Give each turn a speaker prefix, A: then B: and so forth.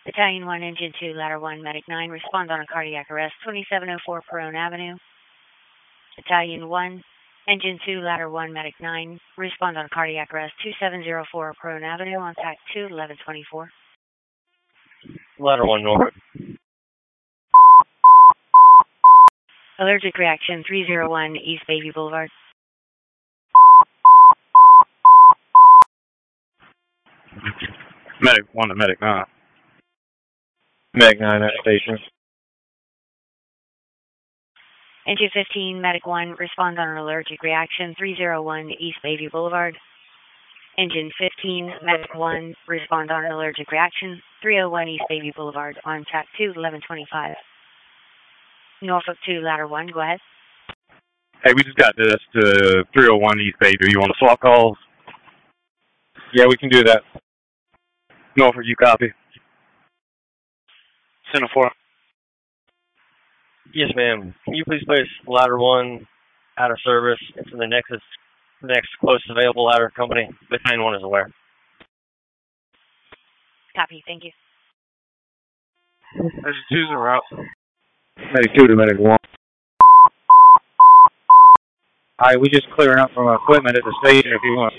A: Battalion 1, Engine 2, Ladder 1, Medic 9, respond on a cardiac arrest, 2704 Perone Avenue. Battalion 1, Engine 2, Ladder 1, Medic 9, respond on cardiac arrest, 2704 Perone Avenue, on TAC 2, 1124.
B: Ladder 1 Norfolk.
A: Allergic reaction, 301 East Baby Boulevard.
C: Medic 1 to Medic 9.
B: Medic 9 at station.
A: Engine 15, Medic 1, respond on an allergic reaction, 301 East Baby Boulevard. Engine 15, Medic 1, respond on an allergic reaction, 301 East Baby Boulevard, on TAC 2, 1125. Norfolk 2, Ladder 1, go ahead.
C: Hey, we just got this to 301 East Baby. You want to swap calls?
B: Yeah, we can do that.
C: Norfolk, you copy? Center 4.
B: Yes, ma'am. Can you please place Ladder 1 out of service into the next closest available ladder company? Battalion 1 is aware.
A: Copy, thank you.
C: There's a 2's en route.
B: Medic 2 to Medic 1. Alright, we just clearing up from equipment at the station if you want.